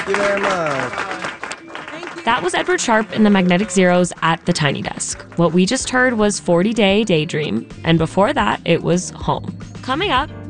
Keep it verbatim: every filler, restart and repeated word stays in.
Thank you very much. That was Edward Sharpe and the Magnetic Zeros at the Tiny Desk. What we just heard was forty Day Daydream, and before that, it was Home. Coming up,